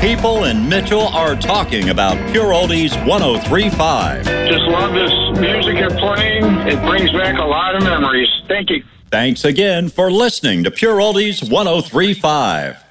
people in Mitchell are talking about Pure Oldies 103.5. Just love this music you're playing. It brings back a lot of memories. Thank you. Thanks again for listening to Pure Oldies 103.5.